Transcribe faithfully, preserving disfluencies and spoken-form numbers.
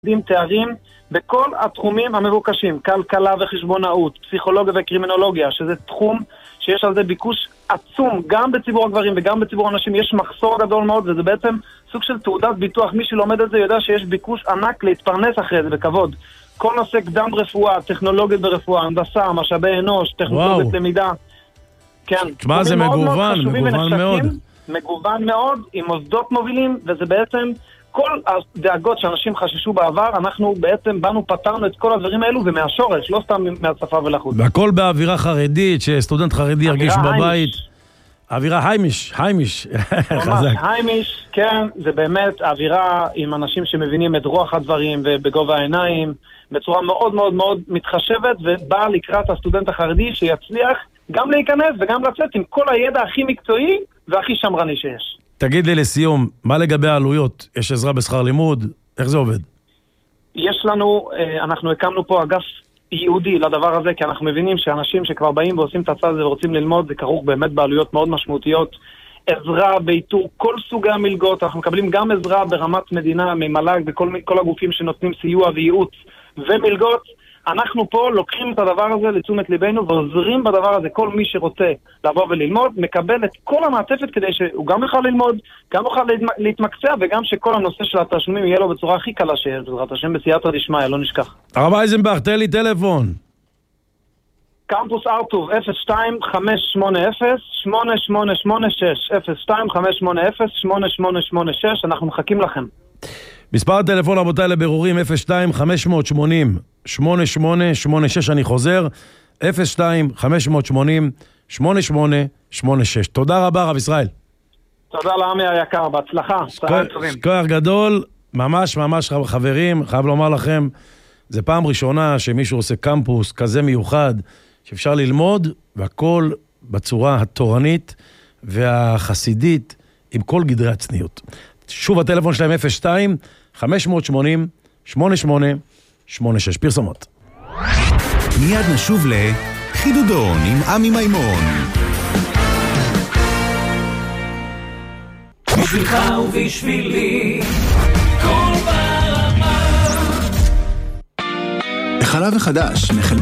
עם תארים בכל התחומים המבוקשים, כלכלה וחשבונאות, פסיכולוגיה וקרימינולוגיה, שזה תחום שיש על זה ביקוש עצום, גם בציבור הגברים וגם בציבור הנשים, יש מחסור גדול מאוד, וזה בעצם סוג של תעודת ביטוח. מי שלומד את זה יודע שיש ביקוש ענק להתפרנס אחרי זה בכבוד. כל נושא קדם רפואה, טכנולוגית ברפואה, הנדסה, משאבי אנוש, טכנולוגית למידה. כן, תשמע, זה מגוון, מגוון מאוד. מגוון מאוד, עם מוסדות מובילים, וזה בעצם כל הדאגות שאנשים חששו בעבר, אנחנו בעצם באנו, פתרנו את כל הדברים האלו, ומהשורש, לא סתם מהצפה ולחוץ. והכל באווירה חרדית, שסטודנט חרדי ירגיש בבית. אווירה היימיש, היימיש. ממש, היימיש, כן, זה באמת אווירה עם אנשים שמבינים את רוח הדברים ובגובה העיניים, בצורה מאוד מאוד מאוד מתחשבת, ובאה לקראת הסטודנט החרדי שיצליח גם להיכנס וגם לצאת עם כל הידע הכי מקצועי והכי שמרני שיש. תגיד לי לסיום, מה לגבי העלויות? יש עזרה בשכר לימוד? איך זה עובד? יש לנו, אנחנו הקמנו פה אגף ייעודי לדבר הזה, כי אנחנו מבינים שאנשים שכבר באים ועושים את הצד הזה ורוצים ללמוד, זה כרוך באמת בעלויות מאוד משמעותיות. עזרה באיתור כל סוגי המלגות, אנחנו מקבלים גם עזרה ברמת מדינה, ממל"ג וכל כל הגופים שנותנים סיוע וייעוץ ומלגות. אנחנו פה לוקחים את הדבר הזה לתשומת ליבנו ועוזרים בדבר הזה. כל מי שרוצה לבוא וללמוד מקבל את כל המעטפת כדי שהוא גם יוכל ללמוד, גם יוכל להתמקצע, וגם שכל הנושא של התשלומים יהיה לו בצורה הכי קלה שיש, בעזרת השם בסייעתא דשמיא, לא נשכח. הרב אייזנבך, תן לי טלפון. קמפוס ארטוב אפס שתיים חמש שמונה אפס שמונה שמונה שמונה שש אפס שתיים חמש שמונה אפס שמונה שמונה שמונה שש. אנחנו מחכים לכם. מספר הטלפון רבותיי לבירורים אפס שתיים חמש שמונה אפס שמונה שמונה שמונה שש. אני חוזר אפס שתיים חמש שמונה אפס שמונה שמונה שמונה שש. תודה רבה רב ישראל. תודה לעמי היקר, בהצלחה. כוח גדול, ממש ממש חברים. חייב לומר לכם, זה פעם ראשונה שמישהו עושה קמפוס כזה מיוחד שאפשר ללמוד, והכל בצורה התורנית והחסידית עם כל גדרי הצניעות. שוב הטלפון שלהם אפס שתיים חמש שמונה אפס שמונה שמונה שמונה שש. פרסומות. מיד נשוב לחידודון עם עמי מימון. בשבילך ובשבילי כל ברמה. החלב החדש מחלב